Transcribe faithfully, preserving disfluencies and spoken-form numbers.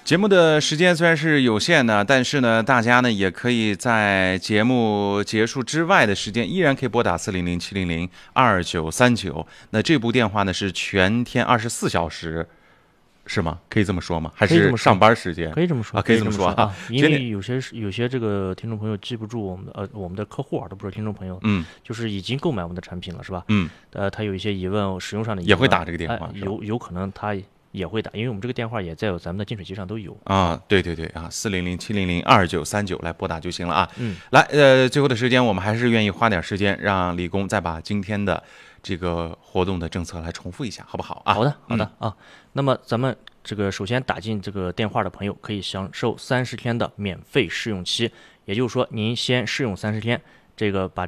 节目的时间虽然是有限的，但是呢，大家呢也可以在节目结束之外的时间，依然可以拨打四零零七零零二九三九。那这部电话呢是全天二十四小时，是吗？可以这么说吗？还是上班时间？ 可以这么说啊，可以这么说啊。因为有些有些这个听众朋友记不住我们的呃我们的客户啊，都不是听众朋友， 嗯， 就是已经购买我们的产品了，是吧？ 嗯， 呃，他有一些疑问，使用上的疑问也会打这个电话， 呃、有有可能他也会打，因为我们这个电话也在咱们的净水机上都有啊。对对对啊，四零零七零零二九三九来拨打就行了啊。 嗯， 来，呃，最后的时间我们还是愿意花点时间让李工再把今天的这个活动的政策来重复一下，好不好啊？ 好的，好的、嗯、啊。那么咱们这个首先打进这个电话的朋友可以享受三十天的免费试用期，也就是说您先试用三十天，这个把